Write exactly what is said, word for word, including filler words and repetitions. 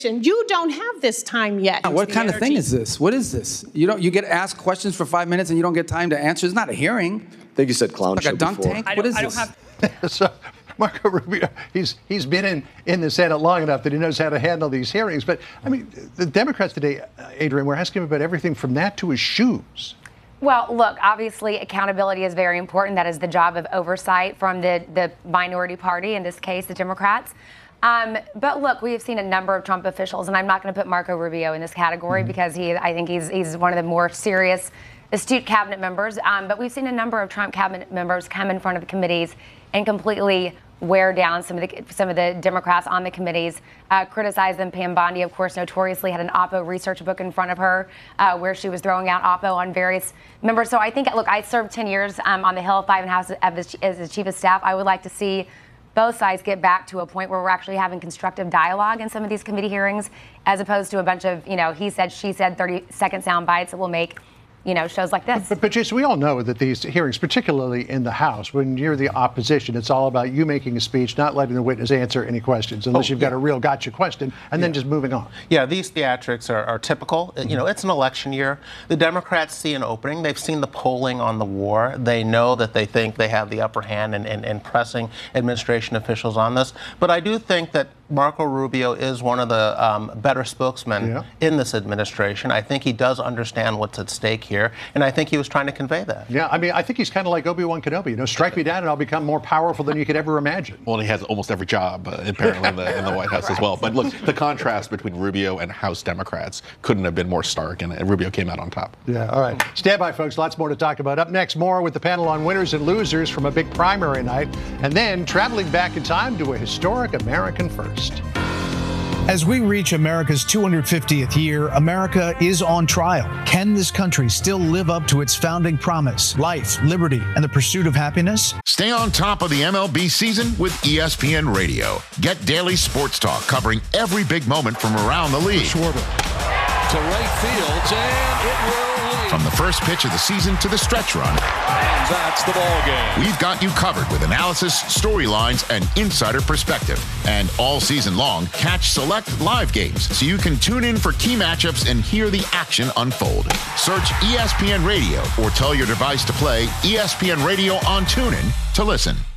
You don't have this time yet. What kind of thing is this? What is this? You don't. You get asked questions for five minutes and you don't get time to answer. It's not a hearing. I think you said clown like show a dunk before. tank. I What is I this? don't have So Marco Rubio, he's he's been in, in the Senate long enough that he knows how to handle these hearings. But, I mean, the Democrats today, uh, Adrian, were asking him about everything from that to his shoes. Well, look, obviously accountability is very important. That is the job of oversight from the, the minority party, in this case, the Democrats. Um, but look, we have seen a number of Trump officials, and I'm not going to put Marco Rubio in this category mm-hmm. because he, I think he's he's one of the more serious, astute cabinet members. Um, but we've seen a number of Trump cabinet members come in front of the committees and completely wear down some of the some of the Democrats on the committees, uh, criticize them. Pam Bondi, of course, notoriously had an Oppo research book in front of her uh, where she was throwing out Oppo on various members. So I think, look, I served ten years um, on the Hill, five and a half as, as the chief of staff. I would like to see both sides get back to a point where we're actually having constructive dialogue in some of these committee hearings, as opposed to a bunch of, you know, he said, she said, thirty second sound bites that will make, you know, shows like this. But, but Jason, we all know that these hearings, particularly in the House, when you're the opposition, it's all about you making a speech, not letting the witness answer any questions, unless oh, you've got yeah. a real gotcha question, and then yeah. just moving on. Yeah, these theatrics are, are typical. Mm-hmm. You know, it's an election year. The Democrats see an opening. They've seen the polling on the war. They know that they think they have the upper hand in, in, in pressing administration officials on this. But I do think that Marco Rubio is one of the um, better spokesmen yeah. in this administration. I think he does understand what's at stake here, and I think he was trying to convey that. Yeah, I mean, I think he's kind of like Obi-Wan Kenobi. You know, strike me down and I'll become more powerful than you could ever imagine. Well, he has almost every job, uh, apparently, in the, in the White House right. as well. But look, the contrast between Rubio and House Democrats couldn't have been more stark, and, and Rubio came out on top. Yeah, all right. Stand by, folks. Lots more to talk about. Up next, more with the panel on winners and losers from a big primary night, and then traveling back in time to a historic American first. As we reach America's two hundred fiftieth year, America is on trial. Can this country still live up to its founding promise, life, liberty, and the pursuit of happiness? Stay on top of the M L B season with E S P N Radio. Get daily sports talk covering every big moment from around the league. Schwarber to right field, and it will lead. From the first pitch of the season to the stretch run. And that's the ball game. We've got you covered with analysis, storylines, and insider perspective. And all season long, catch select live games so you can tune in for key matchups and hear the action unfold. Search E S P N Radio or tell your device to play E S P N Radio on TuneIn to listen.